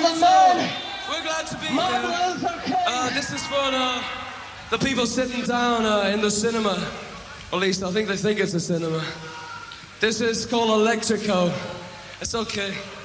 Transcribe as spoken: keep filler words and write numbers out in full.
the man. We're glad to be Martin here. Luther King. Uh, this is for uh, the people sitting down uh, in the cinema. At least I think they think it's a cinema. This is called Electrico. It's okay.